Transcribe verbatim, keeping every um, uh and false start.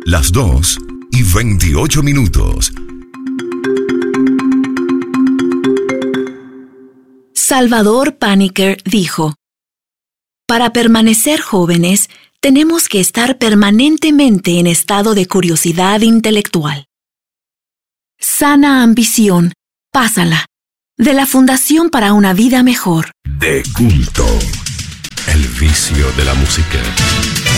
Las dos y veintiocho minutos. Salvador Paniker dijo: para permanecer jóvenes, tenemos que estar permanentemente en estado de curiosidad intelectual. Sana ambición, pásala. De la Fundación para una Vida Mejor. De culto. El vicio de la música.